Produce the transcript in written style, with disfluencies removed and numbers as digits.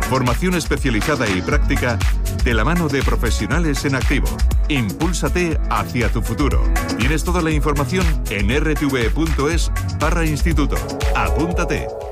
Formación especializada y práctica de la mano de profesionales en activo. Impúlsate hacia tu futuro. Tienes toda la información en rtv.es/instituto. Apúntate.